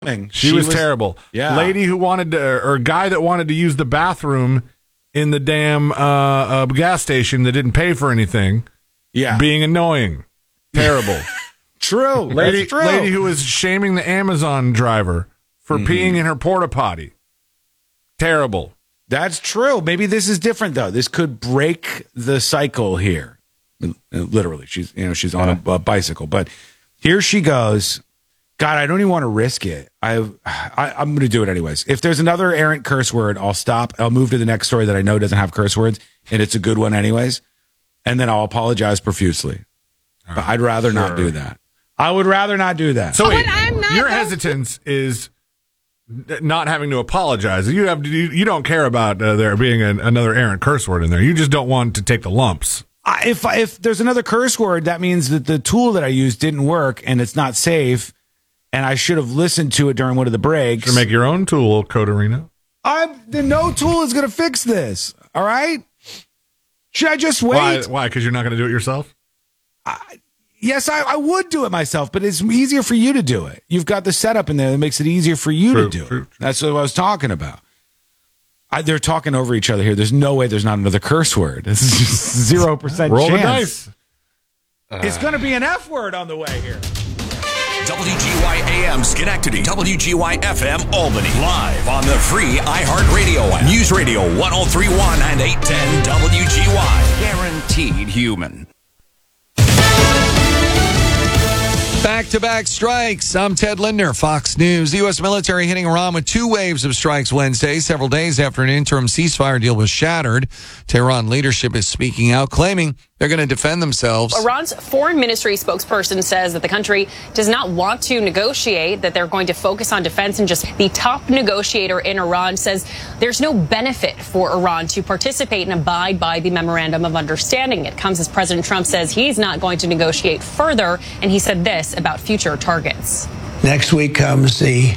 She was terrible. Yeah. Lady who wanted to, or guy that wanted to use the bathroom in the damn gas station that didn't pay for anything. Yeah. Being annoying. Terrible. True. Lady who was shaming the Amazon driver for peeing in her porta potty. Terrible. That's true. Maybe this is different though. This could break the cycle here. Literally, she's on a bicycle, but here she goes. God, I don't even want to risk it. I'm going to do it anyways. If there's another errant curse word, I'll stop. I'll move to the next story that I know doesn't have curse words, and it's a good one anyways. And then I'll apologize profusely. But I'd rather not do that. I would rather not do that. So wait, your hesitance is not having to apologize. You don't care about there being another errant curse word in there. You just don't want to take the lumps. If there's another curse word, that means that the tool that I used didn't work and it's not safe. And I should have listened to it during one of the breaks. To make your own tool, Coderino. No tool is going to fix this. All right? Should I just wait? Why? Because you're not going to do it yourself? Yes, I would do it myself, but it's easier for you to do it. You've got the setup in there that makes it easier for you to do it. That's what I was talking about. They're talking over each other here. There's no way there's not another curse word. This is just 0% Roll chance. the dice. It's going to be an F word on the way here. WGY AM Schenectady, WGY FM Albany. Live on the free iHeartRadio app. News Radio 103.1 and 810 WGY. Guaranteed human. Back-to-back strikes. I'm Ted Lindner, Fox News. The U.S. military hitting Iran with 2 waves of strikes Wednesday, several days after an interim ceasefire deal was shattered. Tehran leadership is speaking out, claiming they're going to defend themselves. Iran's foreign ministry spokesperson says that the country does not want to negotiate, that they're going to focus on defense, and just the top negotiator in Iran says there's no benefit for Iran to participate and abide by the memorandum of understanding. It comes as President Trump says he's not going to negotiate further, and he said this about future targets. Next week comes the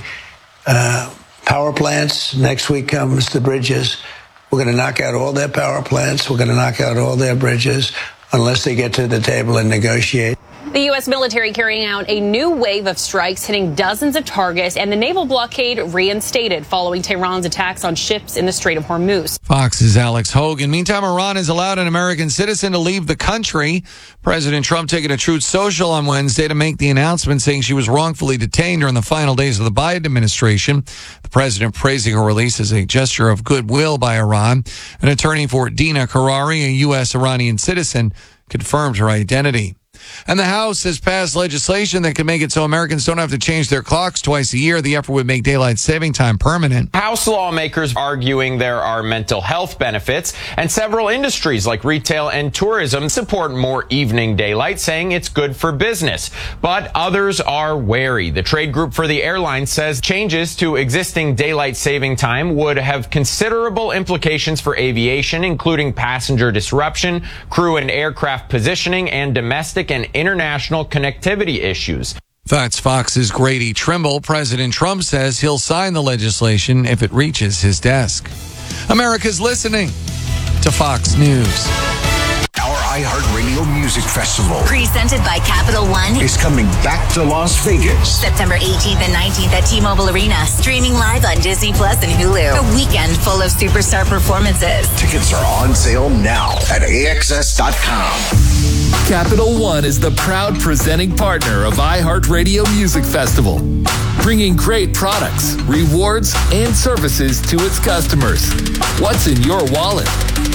power plants. Next week comes the bridges. We're going to knock out all their power plants. We're going to knock out all their bridges unless they get to the table and negotiate. The U.S. military carrying out a new wave of strikes, hitting dozens of targets, and the naval blockade reinstated following Tehran's attacks on ships in the Strait of Hormuz. Fox's Alex Hogan. Meantime, Iran has allowed an American citizen to leave the country. President Trump taking a Truth Social on Wednesday to make the announcement, saying she was wrongfully detained during the final days of the Biden administration. The president praising her release as a gesture of goodwill by Iran. An attorney for Dina Karari, a U.S. Iranian citizen, confirmed her identity. And the House has passed legislation that could make it so Americans don't have to change their clocks twice a year. The effort would make daylight saving time permanent. House lawmakers arguing there are mental health benefits, and several industries like retail and tourism support more evening daylight, saying it's good for business. But others are wary. The trade group for the airline says changes to existing daylight saving time would have considerable implications for aviation, including passenger disruption, crew and aircraft positioning, and domestic and international connectivity issues. That's Fox's Grady Trimble. President Trump says he'll sign the legislation if it reaches his desk. America's listening to Fox News. Our iHeartRadio Music Festival, presented by Capital One, is coming back to Las Vegas. September 18th and 19th at T-Mobile Arena. Streaming live on Disney Plus and Hulu. A weekend full of superstar performances. Tickets are on sale now at AXS.com. Capital One is the proud presenting partner of iHeartRadio Music Festival, bringing great products, rewards, and services to its customers. What's in your wallet?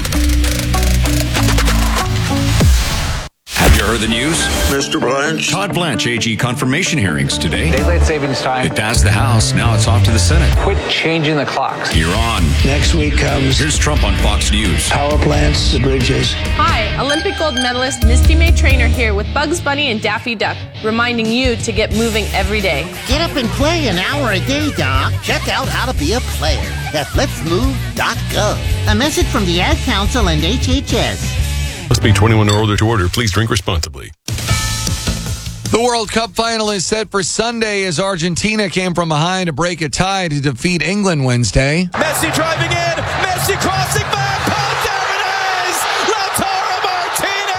Have you heard the news? Mr. Blanche. Todd Blanche, AG confirmation hearings today. Daylight savings time. It passed the House. Now it's off to the Senate. Quit changing the clocks. You're on. Next week comes... Here's Trump on Fox News. Power plants, the bridges. Hi, Olympic gold medalist Misty May Trainer here with Bugs Bunny and Daffy Duck, reminding you to get moving every day. Get up and play an hour a day, Doc. Check out how to be a player at letsmove.gov. A message from the Ad Council and HHS. Must be 21 or older to order. Please drink responsibly. The World Cup final is set for Sunday as Argentina came from behind to break a tie to defeat England Wednesday. Messi driving in. Messi crossing back. There it is. Lautaro Martinez. The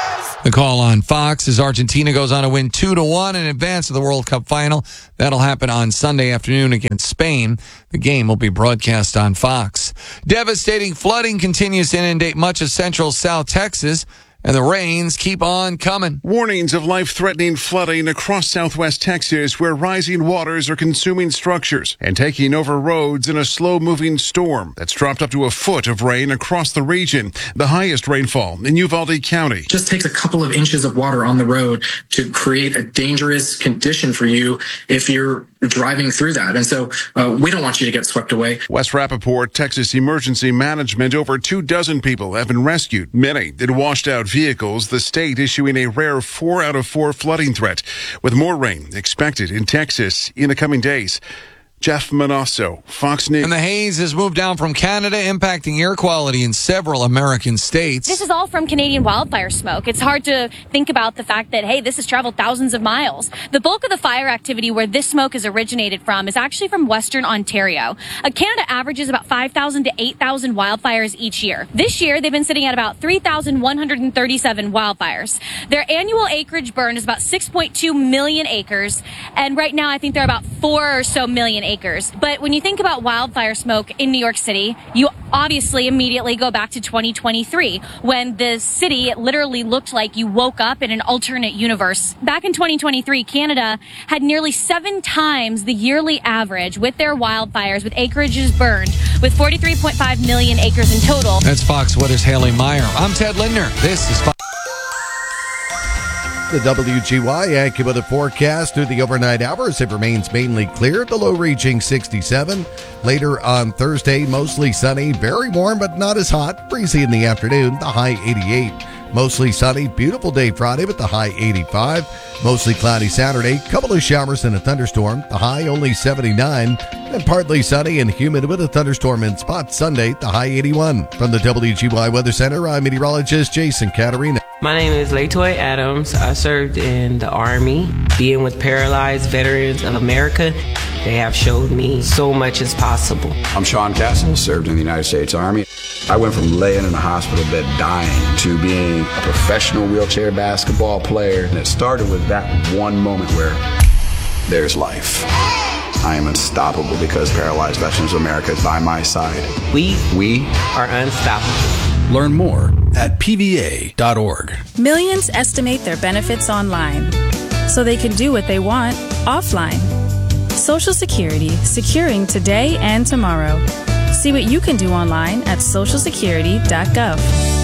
The call on Fox as Argentina goes on to win 2-1 in advance of the World Cup final. That'll happen on Sunday afternoon against Spain. The game will be broadcast on Fox. Devastating flooding continues to inundate much of central South Texas, and the rains keep on coming. Warnings of life-threatening flooding across southwest Texas, where rising waters are consuming structures and taking over roads in a slow-moving storm that's dropped up to a foot of rain across the region, the highest rainfall in Uvalde County. Just takes a couple of inches of water on the road to create a dangerous condition for you if you're driving through that. And so we don't want you to get swept away. West Rappaport, Texas Emergency Management, over 24 people have been rescued, many in washed out vehicles, the state issuing a rare 4 out of 4 flooding threat, with more rain expected in Texas in the coming days. Jeff Manasso, Fox News. And the haze has moved down from Canada, impacting air quality in several American states. This is all from Canadian wildfire smoke. It's hard to think about the fact that, hey, this has traveled thousands of miles. The bulk of the fire activity where this smoke is originated from is actually from Western Ontario. Canada averages about 5,000 to 8,000 wildfires each year. This year, they've been sitting at about 3,137 wildfires. Their annual acreage burn is about 6.2 million acres. And right now, I think they're about 4 or so million acres. But when you think about wildfire smoke in New York City, you obviously immediately go back to 2023, when the city literally looked like you woke up in an alternate universe. Back in 2023, Canada had nearly 7 times the yearly average with their wildfires, with acreages burned, with 43.5 million acres in total. That's Fox Weather's Haley Meyer. I'm Ted Lindner. This is Fox. The WGY AccuWeather forecast through the overnight hours. It remains mainly clear, the low reaching 67. Later on Thursday, mostly sunny, very warm but not as hot. Breezy in the afternoon, the high 88. Mostly sunny, beautiful day Friday with the high 85. Mostly cloudy Saturday, couple of showers and a thunderstorm, the high only 79. And partly sunny and humid with a thunderstorm in spots Sunday, the high 81. From the WGY Weather Center, I'm meteorologist Jason Caterina. My name is Latoy Adams. I served in the Army. Being with Paralyzed Veterans of America, they have showed me so much is possible. I'm Sean Castle, served in the United States Army. I went from laying in a hospital bed dying to being a professional wheelchair basketball player. And it started with that one moment where there's life. I am unstoppable because Paralyzed Veterans of America is by my side. We are unstoppable. Learn more at pva.org. Millions estimate their benefits online, so they can do what they want offline. Social Security, securing today and tomorrow. See what you can do online at socialsecurity.gov.